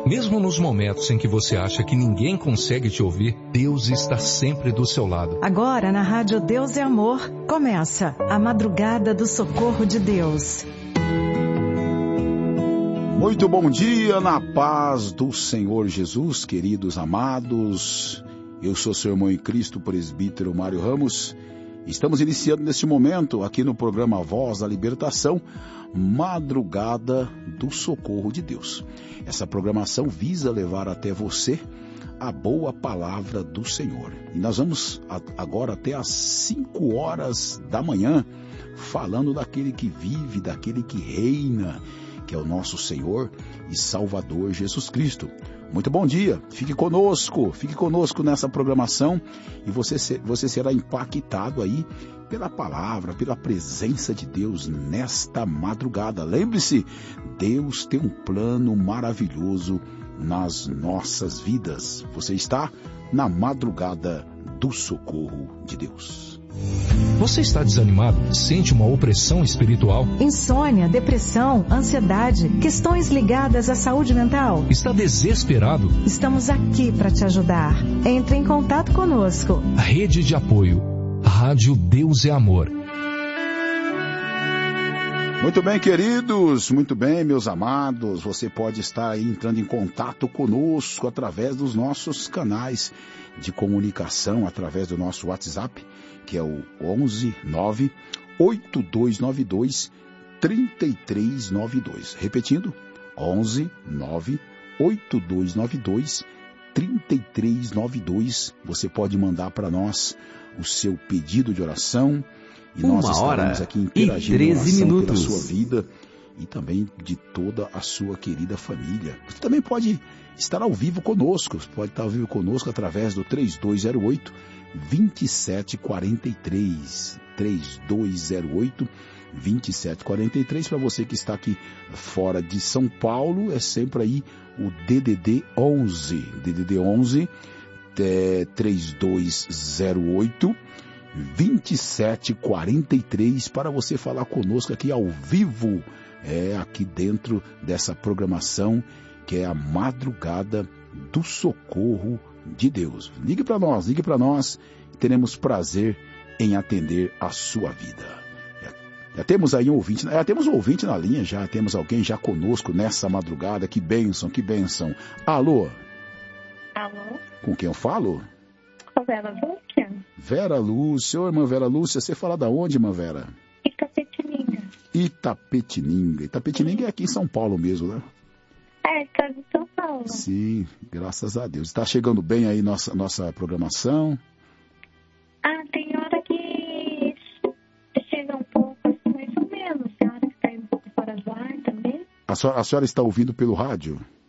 Mesmo nos momentos em que você acha que ninguém consegue te ouvir, Deus está sempre do seu lado. Agora na Rádio Deus é Amor, começa a Madrugada do Socorro de Deus. Muito bom dia, na paz do Senhor Jesus, queridos amados. Eu sou seu irmão em Cristo, presbítero Mário Ramos. Estamos iniciando neste momento, aqui no programa Voz da Libertação, Madrugada do Socorro de Deus. Essa programação visa levar até você a boa palavra do Senhor. E nós vamos agora até às 5 horas da manhã, falando daquele que vive, daquele que reina, que é o nosso Senhor e Salvador Jesus Cristo. Muito bom dia, fique conosco nessa programação e você será impactado aí pela palavra, pela presença de Deus nesta madrugada. Lembre-se, Deus tem um plano maravilhoso nas nossas vidas. Você está na Madrugada do Socorro de Deus. Você está desanimado? Sente uma opressão espiritual? Insônia, depressão, ansiedade, questões ligadas à saúde mental? Está desesperado? Estamos aqui para te ajudar. Entre em contato conosco. Rede de apoio. Rádio Deus é Amor. Muito bem, queridos, muito bem, meus amados. Você pode estar aí entrando em contato conosco através dos nossos canais de comunicação, através do nosso WhatsApp, que é o 11-9-8292-3392. Repetindo, 11-9-8292-3392. Você pode mandar para nós o seu pedido de oração e nós estaremos aqui interagindo em oração pela sua vida e também de toda a sua querida família. Você também pode estar ao vivo conosco, através do 3208-2743, 3208-2743, para você que está aqui fora de São Paulo, é sempre aí o DDD 11, 3208-2743, para você falar conosco aqui ao vivo, aqui dentro dessa programação que é a Madrugada do Socorro de Deus. Ligue para nós, teremos prazer em atender a sua vida. Já temos aí um ouvinte, temos um ouvinte na linha, já temos alguém já conosco nessa madrugada, que bênção. Alô? Alô? Com quem eu falo? Com Vera Lúcia. Vera Lúcia, irmã Vera Lúcia, você fala da onde, irmã Vera? Itapetininga. Itapetininga é aqui em São Paulo mesmo, né? Está de São Paulo. Sim, graças a Deus. Está chegando bem aí nossa programação? Tem hora que chega um pouco assim, mais ou menos. Tem hora que está um pouco fora do ar também. A senhora está ouvindo pelo rádio?